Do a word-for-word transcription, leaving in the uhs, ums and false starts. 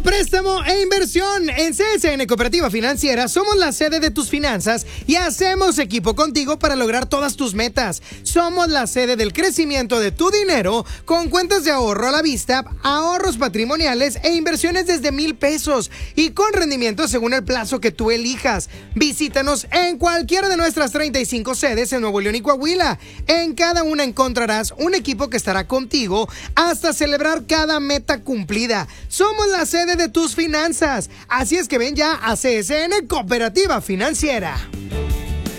préstamo e inversión. En C S N Cooperativa Financiera somos la sede de tus finanzas y hacemos equipo contigo para lograr todas tus metas. Somos la sede del crecimiento de tu dinero con cuentas de ahorro a la vista, ahorros patrimoniales e inversiones desde mil pesos y con rendimiento según el plazo que tú elijas. Visítanos en cualquiera de nuestras treinta y cinco sedes en Nuevo León y Coahuila. En cada una encontrarás un equipo que estará contigo hasta celebrar cada meta cumplida. Somos la sede de tus finanzas. Así es que ven ya a C S N Cooperativa Financiera.